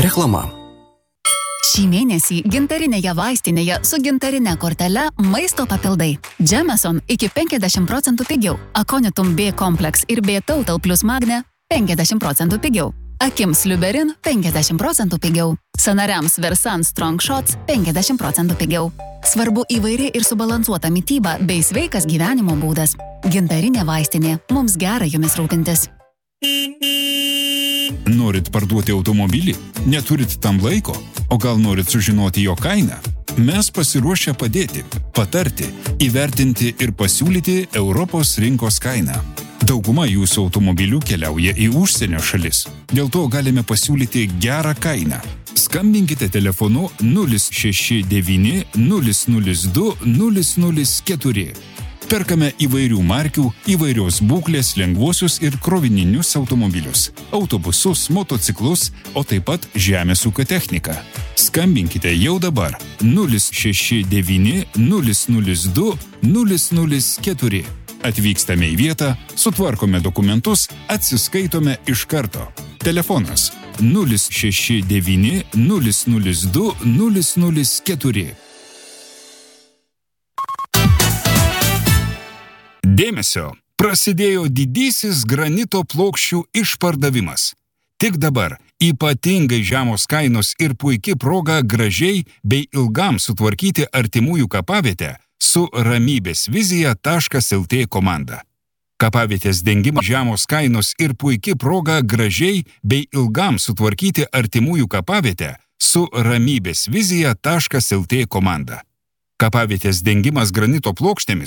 Reklama. Šį mėnesį gintarinėje vaistinėje su gintarine kortele maisto papildai. Jameson iki 50% pigiau. Aconitum B kompleks ir B Total plus Magne 50% pigiau. Akims Liuberin 50% pigiau. Sanariams Versan Strong Shots 50% pigiau. Svarbu įvairi ir subalansuota mityba bei sveikas gyvenimo būdas. Gintarinė vaistinė. Mums gera jumis rūpintis. Norit parduoti automobilį? Neturit tam laiko? O gal norit sužinoti jo kainą? Mes pasiruošę padėti, patarti, įvertinti ir pasiūlyti Europos rinkos kainą. Dauguma jūsų automobilių keliauja į užsienio šalis. Dėl to galime pasiūlyti gerą kainą. Skambinkite telefonu 069 002 004. Perkame įvairių markių, įvairios būklės lengvuosius ir krovininius automobilius, autobusus, motociklus, o taip pat žemės ūkio techniką. Skambinkite jau dabar 069 002 004. Atvykstame į vietą, sutvarkome dokumentus, atsiskaitome iš karto. Telefonas 069 002 004. Dėmesio! Prasidėjo didysis granito plokščių išpardavimas. Tik dabar ypatingai žemos kainos ir puiki proga gražiai bei ilgam sutvarkyti artimųjų kapavietę su ramybėsvizija.lt komanda. Kapavietės dengimas žemos kainos ir puiki proga gražiai bei ilgam sutvarkyti artimųjų kapavietę su ramybėsvizija.lt komanda. Kapavietės dengimas granito plokštėmis